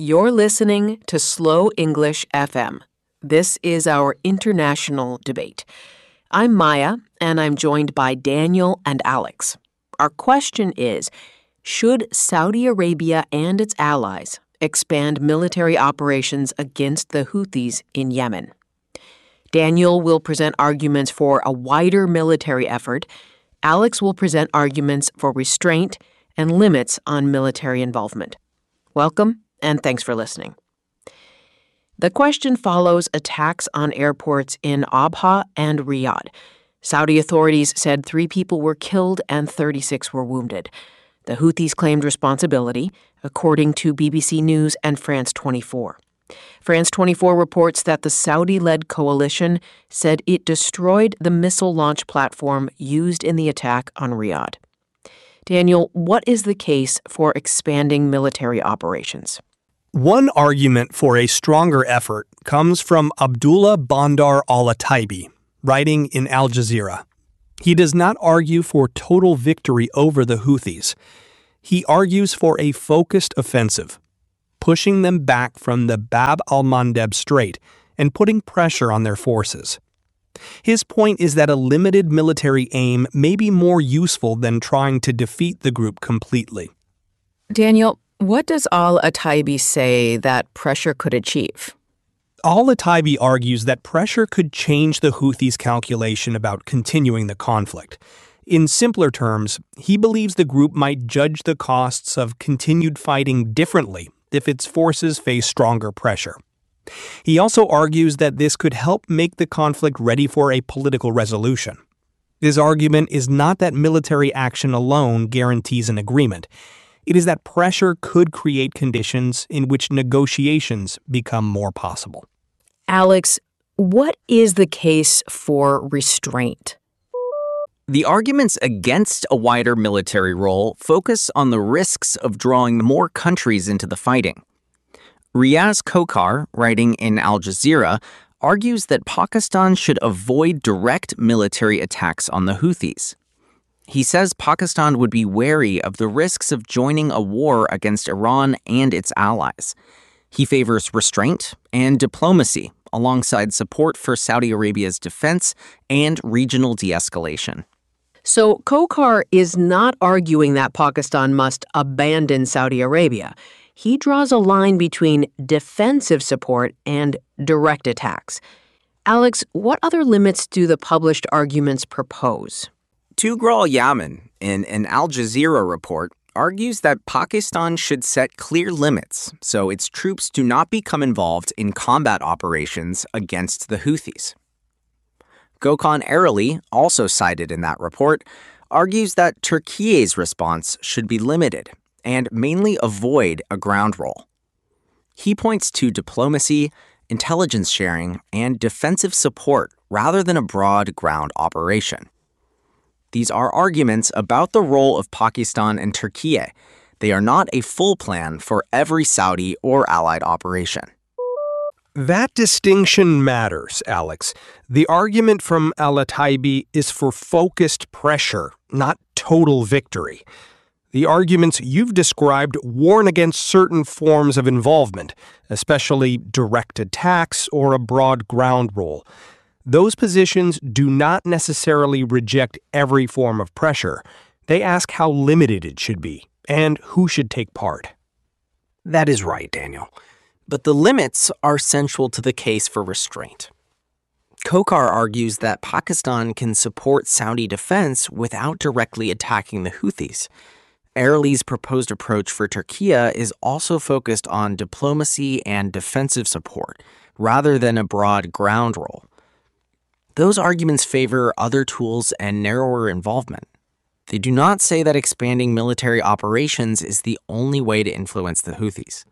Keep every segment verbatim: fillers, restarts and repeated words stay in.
You're listening to Slow English F M. This is our international debate. I'm Maya, and I'm joined by Daniel and Alex. Our question is, should Saudi Arabia and its allies expand military operations against the Houthis in Yemen? Daniel will present arguments for a wider military effort. Alex will present arguments for restraint and limits on military involvement. Welcome, and thanks for listening. The question follows attacks on airports in Abha and Riyadh. Saudi authorities said three people were killed and thirty-six were wounded. The Houthis claimed responsibility, according to B B C News and France twenty-four. France twenty-four reports that the Saudi-led coalition said it destroyed the missile launch platform used in the attack on Riyadh. Daniel, what is the case for expanding military operations? One argument for a stronger effort comes from Abdullah Bandar al-Ataibi, writing in Al Jazeera. He does not argue for total victory over the Houthis. He argues for a focused offensive, pushing them back from the Bab al-Mandeb Strait and putting pressure on their forces. His point is that a limited military aim may be more useful than trying to defeat the group completely. Daniel, what does al-Ataibi say that pressure could achieve? Al-Ataibi argues that pressure could change the Houthis' calculation about continuing the conflict. In simpler terms, he believes the group might judge the costs of continued fighting differently if its forces face stronger pressure. He also argues that this could help make the conflict ready for a political resolution. His argument is not that military action alone guarantees an agreement. It is that pressure could create conditions in which negotiations become more possible. Alex, what is the case for restraint? The arguments against a wider military role focus on the risks of drawing more countries into the fighting. Riaz Khokhar, writing in Al Jazeera, argues that Pakistan should avoid direct military attacks on the Houthis. He says Pakistan would be wary of the risks of joining a war against Iran and its allies. He favors restraint and diplomacy, alongside support for Saudi Arabia's defense and regional de-escalation. So Khokhar is not arguing that Pakistan must abandon Saudi Arabia. He draws a line between defensive support and direct attacks. Alex, what other limits do the published arguments propose? Tughril Yaman, in an Al Jazeera report, argues that Pakistan should set clear limits so its troops do not become involved in combat operations against the Houthis. Gökhan Ereli, also cited in that report, argues that Turkey's response should be limited and mainly avoid a ground role. He points to diplomacy, intelligence sharing, and defensive support rather than a broad ground operation. These are arguments about the role of Pakistan and Turkey. They are not a full plan for every Saudi or allied operation. That distinction matters, Alex. The argument from al-Ataibi is for focused pressure, not total victory. The arguments you've described warn against certain forms of involvement, especially direct attacks or a broad ground role. Those positions do not necessarily reject every form of pressure. They ask how limited it should be and who should take part. That is right, Daniel. But the limits are central to the case for restraint. Khokhar argues that Pakistan can support Saudi defense without directly attacking the Houthis. Ereli's proposed approach for Turkey is also focused on diplomacy and defensive support, rather than a broad ground role. Those arguments favor other tools and narrower involvement. They do not say that expanding military operations is the only way to influence the Houthis.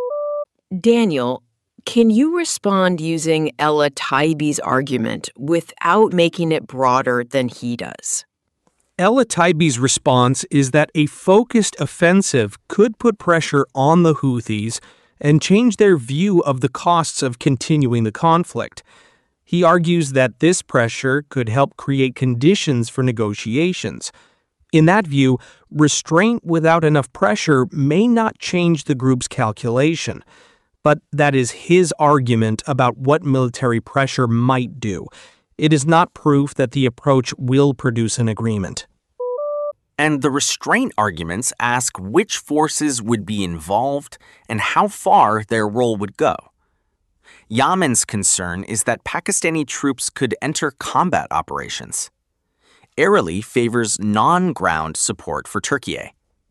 Daniel, can you respond using al-Ataibi's argument without making it broader than he does? al-Ataibi's response is that a focused offensive could put pressure on the Houthis and change their view of the costs of continuing the conflict. He argues that this pressure could help create conditions for negotiations. In that view, restraint without enough pressure may not change the group's calculation. But that is his argument about what military pressure might do. It is not proof that the approach will produce an agreement. And the restraint arguments ask which forces would be involved and how far their role would go. Yaman's concern is that Pakistani troops could enter combat operations. Early favors non-ground support for Turkey.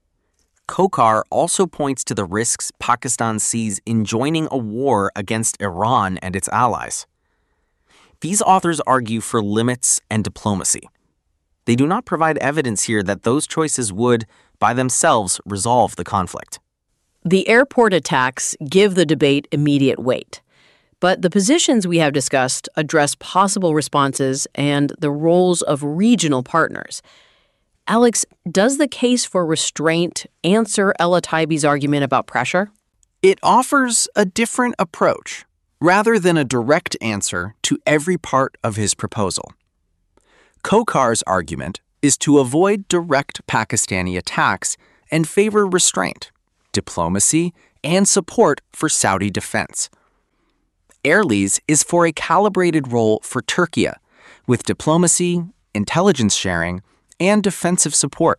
Khokar also points to the risks Pakistan sees in joining a war against Iran and its allies. These authors argue for limits and diplomacy. They do not provide evidence here that those choices would, by themselves, resolve the conflict. The airport attacks give the debate immediate weight. But the positions we have discussed address possible responses and the roles of regional partners. Alex, does the case for restraint answer Ella Taibbi's argument about pressure? It offers a different approach, rather than a direct answer to every part of his proposal. Khokar's argument is to avoid direct Pakistani attacks and favor restraint, diplomacy, and support for Saudi defense. Early's is for a calibrated role for Turkey, with diplomacy, intelligence sharing, and defensive support.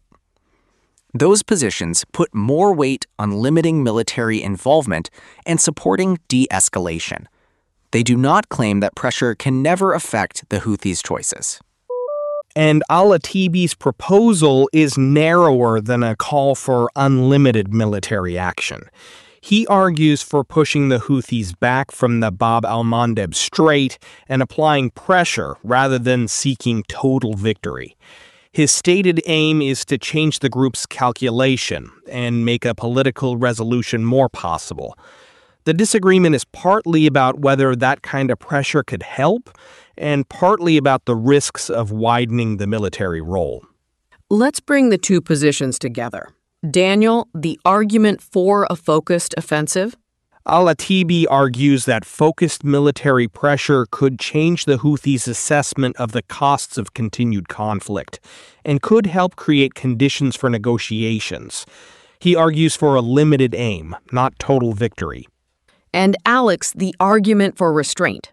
Those positions put more weight on limiting military involvement and supporting de-escalation. They do not claim that pressure can never affect the Houthis' choices. And al-Taibbi's proposal is narrower than a call for unlimited military action. He argues for pushing the Houthis back from the Bab al-Mandeb Strait and applying pressure rather than seeking total victory. His stated aim is to change the group's calculation and make a political resolution more possible. The disagreement is partly about whether that kind of pressure could help, and partly about the risks of widening the military role. Let's bring the two positions together. Daniel, the argument for a focused offensive? Al-Taibbi argues that focused military pressure could change the Houthis' assessment of the costs of continued conflict and could help create conditions for negotiations. He argues for a limited aim, not total victory. And Alex, the argument for restraint.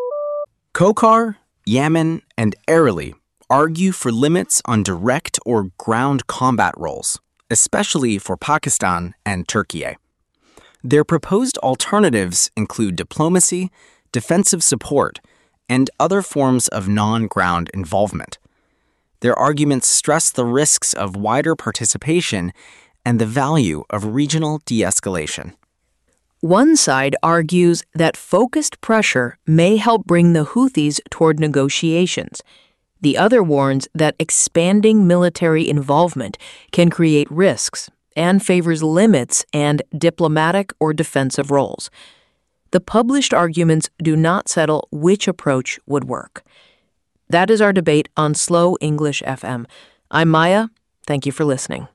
Khokar, Yaman, and Early argue for limits on direct or ground combat roles, especially for Pakistan and Turkey. Their proposed alternatives include diplomacy, defensive support, and other forms of non-ground involvement. Their arguments stress the risks of wider participation and the value of regional de-escalation. One side argues that focused pressure may help bring the Houthis toward negotiations. The other warns that expanding military involvement can create risks and favors limits and diplomatic or defensive roles. The published arguments do not settle which approach would work. That is our debate on Slow English F M. I'm Maya. Thank you for listening.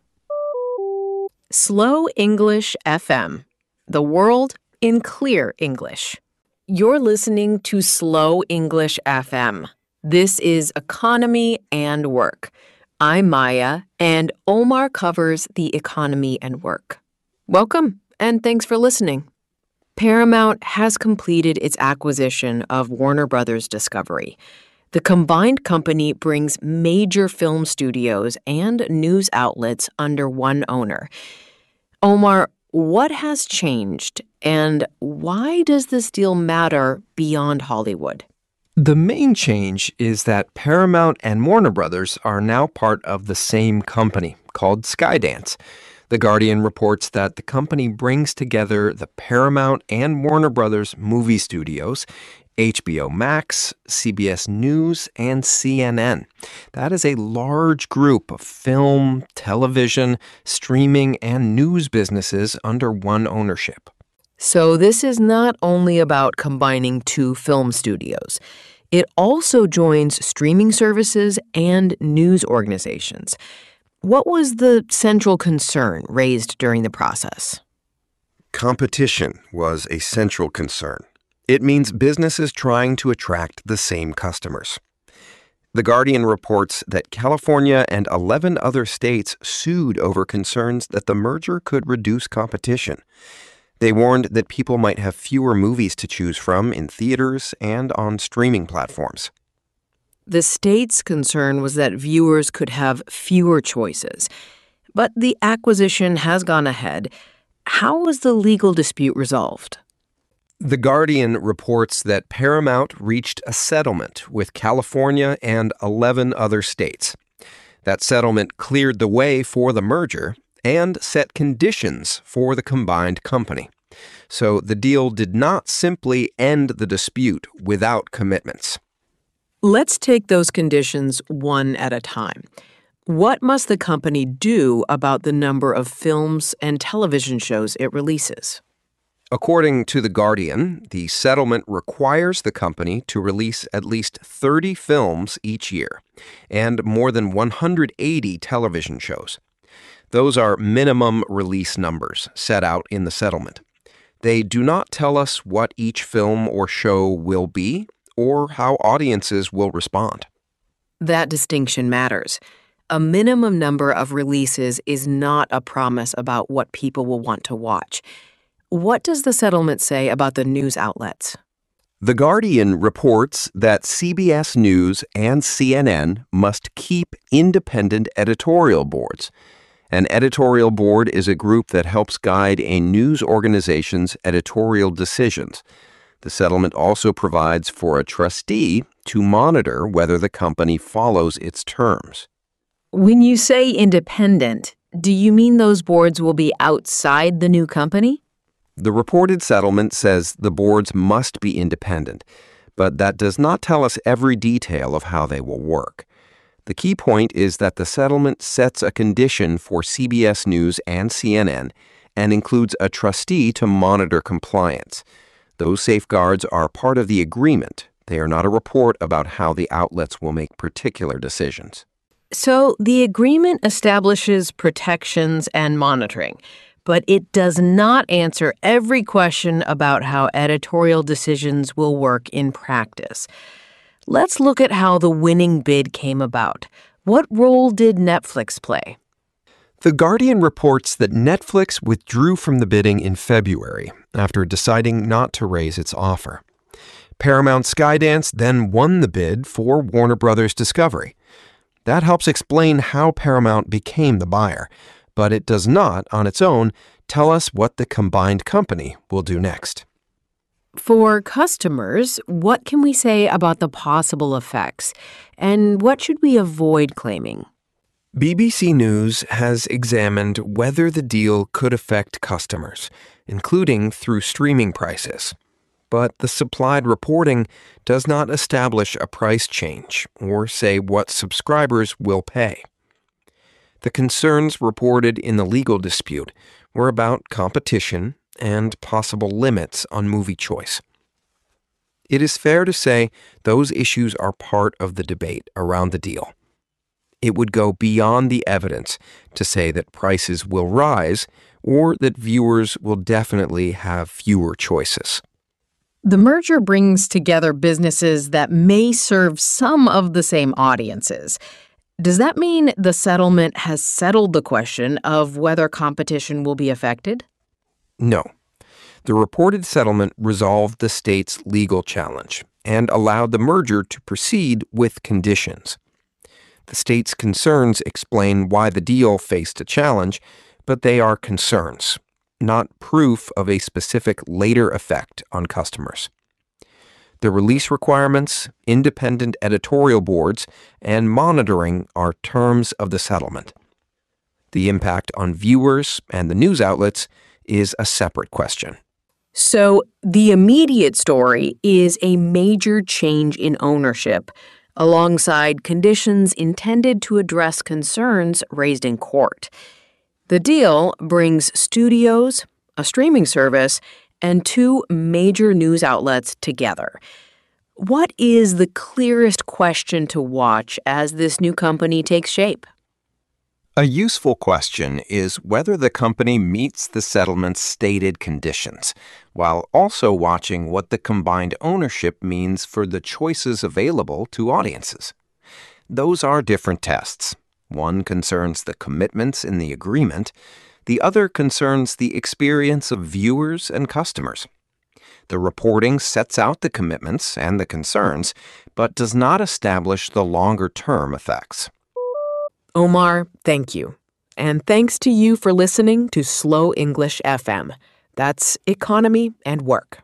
Slow English F M. The world in clear English. You're listening to Slow English F M. This is Economy and Work. I'm Maya, and Omar covers the economy and work. Welcome, and thanks for listening. Paramount has completed its acquisition of Warner Brothers Discovery. The combined company brings major film studios and news outlets under one owner. Omar, what has changed, and why does this deal matter beyond Hollywood? The main change is that Paramount and Warner Brothers are now part of the same company, called Skydance. The Guardian reports that the company brings together the Paramount and Warner Brothers movie studios, H B O Max, C B S News, and C N N. That is a large group of film, television, streaming, and news businesses under one ownership. So this is not only about combining two film studios. It also joins streaming services and news organizations. What was the central concern raised during the process? Competition was a central concern. It means businesses trying to attract the same customers. The Guardian reports that California and eleven other states sued over concerns that the merger could reduce competition. They warned that people might have fewer movies to choose from in theaters and on streaming platforms. The state's concern was that viewers could have fewer choices. But the acquisition has gone ahead. How was the legal dispute resolved? The Guardian reports that Paramount reached a settlement with California and eleven other states. That settlement cleared the way for the merger and set conditions for the combined company. So the deal did not simply end the dispute without commitments. Let's take those conditions one at a time. What must the company do about the number of films and television shows it releases? According to The Guardian, the settlement requires the company to release at least thirty films each year and more than one hundred eighty television shows. Those are minimum release numbers set out in the settlement. They do not tell us what each film or show will be or how audiences will respond. That distinction matters. A minimum number of releases is not a promise about what people will want to watch. What does the settlement say about the news outlets? The Guardian reports that C B S News and C N N must keep independent editorial boards. An editorial board is a group that helps guide a news organization's editorial decisions. The settlement also provides for a trustee to monitor whether the company follows its terms. When you say independent, do you mean those boards will be outside the new company? The reported settlement says the boards must be independent, but that does not tell us every detail of how they will work. The key point is that the settlement sets a condition for C B S News and C N N and includes a trustee to monitor compliance. Those safeguards are part of the agreement. They are not a report about how the outlets will make particular decisions. So the agreement establishes protections and monitoring, but it does not answer every question about how editorial decisions will work in practice. Let's look at how the winning bid came about. What role did Netflix play? The Guardian reports that Netflix withdrew from the bidding in February after deciding not to raise its offer. Paramount Skydance then won the bid for Warner Brothers Discovery. That helps explain how Paramount became the buyer, but it does not, on its own, tell us what the combined company will do next. For customers, what can we say about the possible effects, and what should we avoid claiming? B B C News has examined whether the deal could affect customers, including through streaming prices. But the supplied reporting does not establish a price change or say what subscribers will pay. The concerns reported in the legal dispute were about competition and possible limits on movie choice. It is fair to say those issues are part of the debate around the deal. It would go beyond the evidence to say that prices will rise or that viewers will definitely have fewer choices. The merger brings together businesses that may serve some of the same audiences. Does that mean the settlement has settled the question of whether competition will be affected? No. The reported settlement resolved the state's legal challenge and allowed the merger to proceed with conditions. The state's concerns explain why the deal faced a challenge, but they are concerns, not proof of a specific later effect on customers. The release requirements, independent editorial boards, and monitoring are terms of the settlement. The impact on viewers and the news outlets is a separate question. So the immediate story is a major change in ownership, alongside conditions intended to address concerns raised in court. The deal brings studios, a streaming service, and two major news outlets together. What is the clearest question to watch as this new company takes shape? A useful question is whether the company meets the settlement's stated conditions, while also watching what the combined ownership means for the choices available to audiences. those are different tests. One concerns the commitments in the agreement. The other concerns the experience of viewers and customers. The reporting sets out the commitments and the concerns, but does not establish the longer-term effects. Omar, thank you. And thanks to you for listening to Slow English F M. That's Economy and Work.